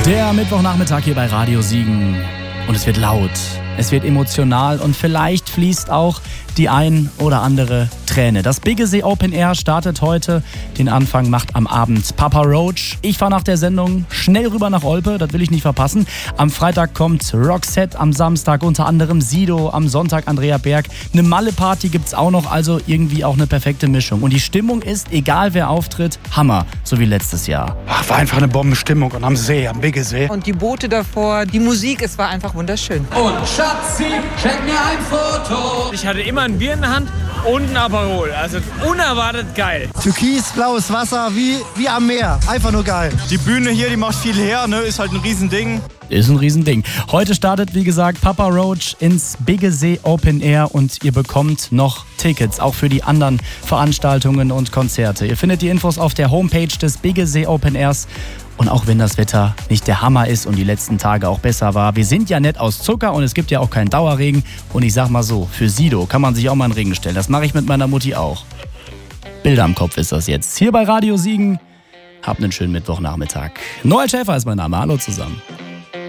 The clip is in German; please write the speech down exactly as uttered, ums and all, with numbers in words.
Der Mittwochnachmittag hier bei Radio Siegen. Und es wird laut, es wird emotional und vielleicht fließt auch die ein oder andere Träne. Das Biggesee Open Air startet heute. Den Anfang macht am Abend Papa Roach. Ich fahre nach der Sendung schnell rüber nach Olpe, das will ich nicht verpassen. Am Freitag kommt Roxette, am Samstag unter anderem Sido, am Sonntag Andrea Berg. Eine Malle-Party gibt's auch noch, also irgendwie auch eine perfekte Mischung. Und die Stimmung ist, egal wer auftritt, Hammer, so wie letztes Jahr. Ach, war einfach eine Bombenstimmung und am See, am Biggesee. Und die Boote davor, die Musik, es war einfach wunderschön. Und Schatzi, schenk mir ein Foto. Ich hatte immer ein Bier in der Hand und ein Aperol. Also unerwartet geil. Türkisblaues Wasser wie, wie am Meer. Einfach nur geil. Die Bühne hier, die macht viel her, ne? Ist halt ein Riesending. Ist ein Riesending. Heute startet, wie gesagt, Papa Roach ins Biggesee Open Air und ihr bekommt noch Tickets, auch für die anderen Veranstaltungen und Konzerte. Ihr findet die Infos auf der Homepage des Biggesee Open Airs. Und auch wenn das Wetter nicht der Hammer ist und die letzten Tage auch besser war, wir sind ja nicht aus Zucker und es gibt ja auch keinen Dauerregen. Und ich sag mal so, für Sido kann man sich auch mal in den Regen stellen. Das mache ich mit meiner Mutti auch. Bilder am Kopf ist das jetzt. Hier bei Radio Siegen. Habt einen schönen Mittwochnachmittag. Noel Schäfer ist mein Name. Hallo zusammen.